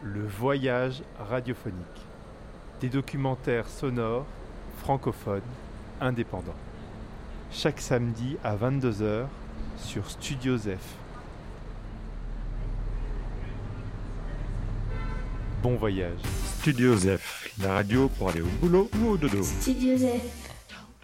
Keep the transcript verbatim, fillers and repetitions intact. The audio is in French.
Le voyage radiophonique. Des documentaires sonores, francophones, indépendants. Chaque samedi à vingt-deux heures sur Studio Zef. Bon voyage. Studio Zef, la radio pour aller au boulot ou au dodo. Studio Zef.